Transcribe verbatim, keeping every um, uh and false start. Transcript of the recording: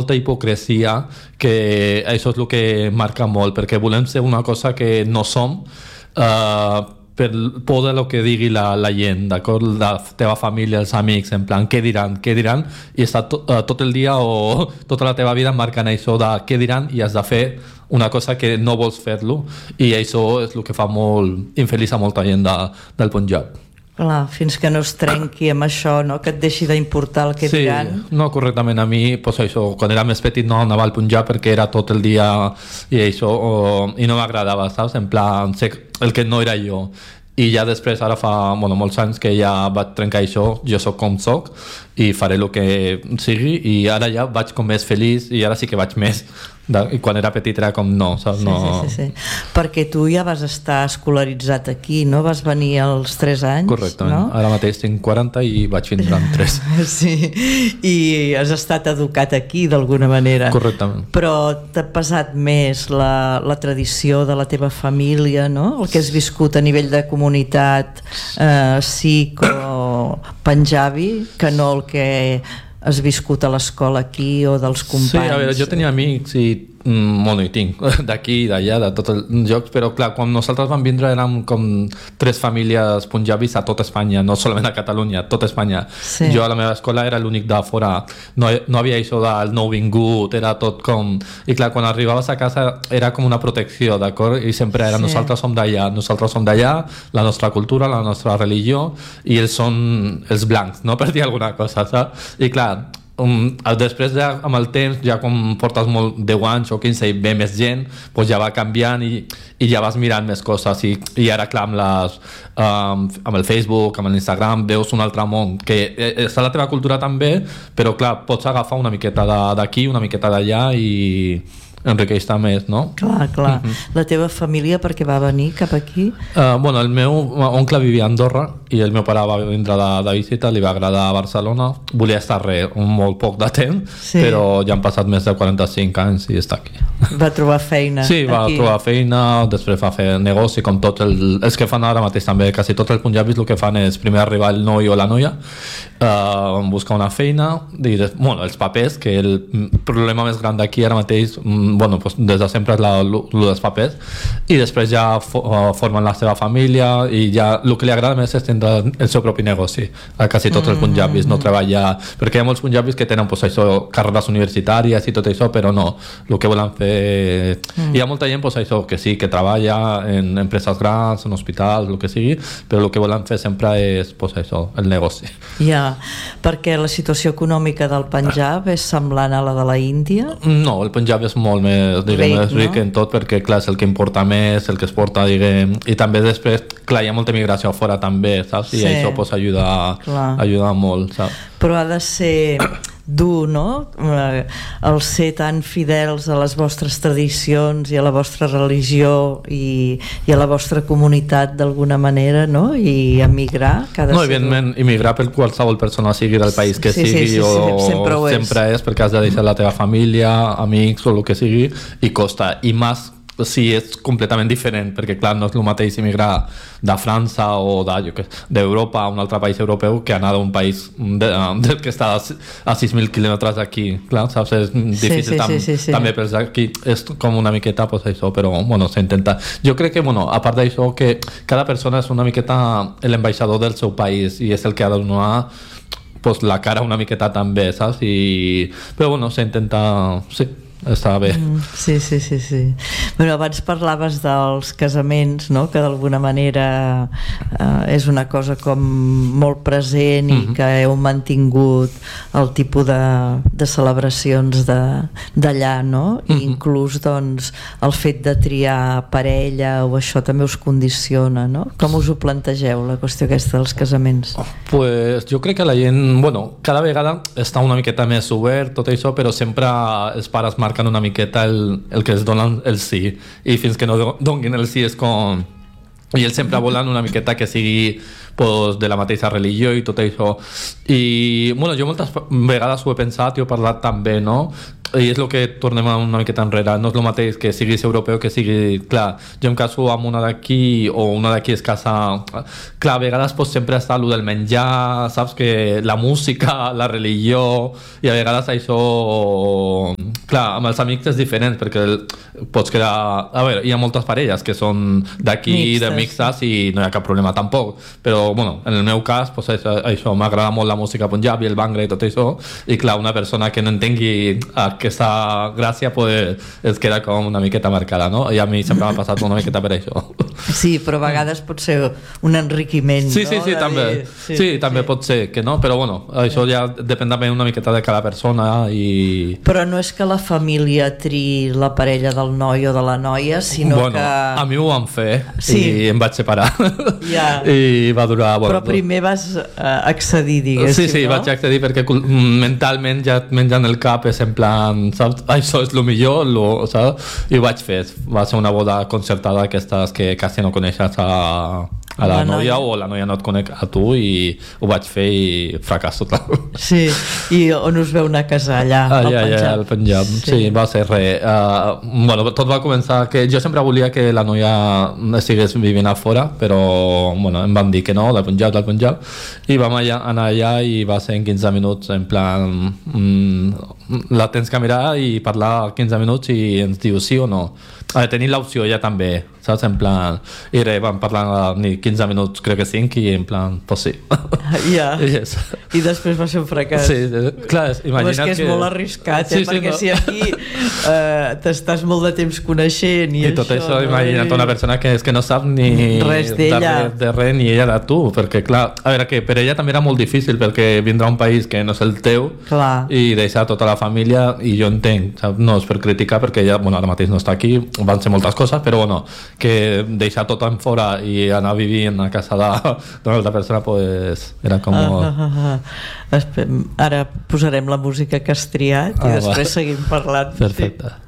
molta hipocresia, que això és el que marca molt, perquè volem ser una cosa que no som, uh, per por de lo que digui la, la gent, d'acord? La teva família, els amics, en plan, què diran, què diran, i està to, uh, tot el dia o tota la teva vida marcant això de què diran, i has de fer una cosa que no vols fer-lo, i això és el que fa molt infeliç a molta gent de, del Punjab. Clar, fins que no es trenqui amb això, no? Que et deixi d'importar el que sí, diran. No, correctament. A mi, pues això, quan era més petit no anava al Punjab perquè era tot el dia i això, o, i no m'agradava, saps? En plan, sé el que no era jo. I ja després, ara fa bueno, molts anys que ja vaig trencar això, jo sóc com sóc i faré el que sigui, i ara ja vaig com més feliç, i ara sí que vaig més de, i quan era petit era com no, saps? Sí, no... sí, sí, sí. Perquè tu ja vas estar escolaritzat aquí, no? Vas venir als tres anys, correctament, no? Ara mateix tinc quaranta i vaig vindre amb tres. Sí, i has estat educat aquí d'alguna manera. Correctament. Però t'ha pesat més la, la tradició de la teva família, no? El que has viscut a nivell de comunitat eh, sikh o panjabi, que no el que has viscut a l'escola aquí o dels companys. Sí, a veure, jo tenia amics i mm, bueno, i tinc d'aquí i d'allà, de tots els llocs, però clar, quan nosaltres vam vindre érem com tres famílies punjabis a tota Espanya, no solament a Catalunya, a tota Espanya. Sí. Jo a la meva escola era l'únic de fora, no, no havia això del nou vingut, era tot com... I clar, quan arribaves a casa era com una protecció, d'acord? I sempre era, sí. Nosaltres som d'allà, nosaltres som d'allà, la nostra cultura, la nostra religió, i ells són els blancs, no? Per dir alguna cosa, saps? I clar, Um, després ja, amb el temps, ja quan portes molt deu anys o quinze i ve més gent, pues ja va canviant i, i ja vas mirant més coses, i, i ara clar amb, les, um, amb el Facebook, amb l'Instagram veus un altre món que és la teva cultura també, però clar, pots agafar una miqueta d'aquí, una miqueta d'allà i enriqueix més, no? Clar, clar. Uh-huh. La teva família per què va venir cap aquí? Uh, bueno, el meu oncle vivia a Andorra i el meu pare va vindre de, de visita, li va agradar a Barcelona, volia estar res, un molt poc de temps, sí. Però ja han passat més de quaranta-cinc anys i està aquí. Va trobar feina sí, va aquí. trobar feina, després va fer negoci com tots el, els que fan ara mateix també, quasi tots els punjabis el que fan és primer arribar el noi o la noia, uh, buscar una feina i des, bueno, els papers, que el problema més gran d'aquí ara mateix bueno, pues des de sempre és la, lo, lo dels papers, i després ja fo, uh, formen la seva família i ja el que li agrada més és tindre el seu propi negoci. A quasi tots els punjabis no treballar, perquè hi ha molts punjabis que tenen pues, això, carreres universitàries i tot això, però no, el que volen fer mm. hi ha molta gent pues, això, que sí, que treballa en empreses grans, en hospitals, el que sigui, però el que volen fer sempre és pues, això, el negoci. Ja, perquè la situació econòmica del Punjab és semblant a la de la Índia? No, el Punjab és molt més, diguem, ric, ric no? En tot, perquè clar, és el que importa més, el que es porta, diguem, i també després, clar, hi ha molta migració fora també, saps? I sí. Això pues, ajuda, ajuda molt, saps? Però ha de ser dur, no? El ser tan fidels a les vostres tradicions i a la vostra religió i, i a la vostra comunitat d'alguna manera, no? I emigrar cada no, evidentment, emigrar per qualsevol persona sigui del país que sí, sigui sí, sí, o sí, sempre, ho és. sempre és perquè has de deixar la teva família, amics o el que sigui, i costa, i més sí, és completament diferent, perquè clar, no és el mateix emigrar de França o d'Europa a un altre país europeu que anar d'un país de, de, que està a sis mil quilòmetres d'aquí, clar, saps? És difícil sí, sí, tam, sí, sí, sí. també per aquí és com una miqueta pues, això, però bueno, s'intenta. Jo crec que, bueno, a part d'això, que cada persona és una miqueta l'ambaixador del seu país i és el que ha de donar pues, la cara una miqueta també, saps? I, però bueno, s'intenta, sí, està bé. Mm, sí, sí, sí, sí. Bueno, abans parlaves dels casaments, no? Que d'alguna manera eh, és una cosa com molt present i mm-hmm. que heu mantingut el tipus de, de celebracions d'allà, no? Mm-hmm. I inclús doncs el fet de triar parella o això també us condiciona, no? Com us ho plantegeu, la qüestió aquesta dels casaments? Pues jo crec que la gent, bueno, cada vegada està una miqueta més obert tot això, però sempre els pares marquen una miqueta el, el que es donen el sí, i fins que no donin el sí és com... i ells sempre volen una miqueta que sigui pues, de la mateixa religió i tot això, i bueno, jo moltes vegades ho he pensat i ho he parlat també, no? I és el que tornem una miqueta enrere, no és el mateix que siguis europeu que sigui, clar, jo em caso amb una d'aquí o una d'aquí es casa, clar, a vegades pues, sempre està allò del menjar, saps, que la música, la religió, i a vegades això clar, amb els amics és diferent perquè el, pots crear... A veure, hi ha moltes parelles que són d'aquí, de mixtes, i no hi ha cap problema tampoc, però, bueno, en el meu cas, pues, això, això m'agrada molt la música punjabi, el bhangra i tot això, i clar, una persona que no entengui aquesta gràcia, pues, es queda com una miqueta marcada, no? I a mi sempre m'ha passat una miqueta per això. Sí, però a vegades pot ser un enriquiment, sí, no? Sí, sí, també. Dir... Sí, sí, també sí. Pot ser que no, però bueno, això ja depèn també una miqueta de cada persona i... Però no és que la família triï la parella del noi o de la noia, sinó bueno, que... a mi ho van fer sí. I em vaig separar. Ja. I va durar... Bueno, però primer vas uh, accedir, diguéssim, sí, sí, no? vaig accedir perquè mentalment ja et mengen el cap, és en plan, saps? Això és el millor, lo, saps? I ho vaig fer. Va ser una boda concertada, aquestes que quasi no coneixes a... a la, la noia, noia o la noia no et conec a tu, i ho vaig fer i fracàs total. Sí, i on us veu anar a casar allà, al allà, Punjab? Allà, al Punjab, sí. Sí, va ser res. Uh, bueno, tot va començar que jo sempre volia que la noia estigués vivint a fora, però bueno, em van dir que no, del Punjab, del Punjab, i vam allà, anar allà i va ser en quinze minuts, en plan, mm, la tens que mirar i parlar quinze minuts i ens diu sí o no. A veure, tenir l'opció ja també, saps? En plan, i res, vam parlar ni quinze minuts, crec que cinc, i en plan, pues sí. Ja, yes. I després va ser un fracàs. Sí, clar, imagina't és que és que... molt arriscat, eh? Sí, sí, perquè no. si aquí uh, t'estàs molt de temps coneixent i, I tot això, no? Imagina't una persona que és que no sap ni res d'ella, de, res, de res, ni ella de tu, perquè clar, a veure, que per ella també era molt difícil, perquè vindrà a un país que no és el teu, clar. I deixar tota la família, i jo entenc, saps? No és per criticar, perquè ella, bueno, ara mateix no està aquí, van ser moltes coses, però bueno, que deixar tot en fora i anar vivint a casa d'una altra persona, pues era com... Ah, ah, ah. Ara posarem la música que has triat i ah, després va. Seguim parlant. Perfecte. Sí.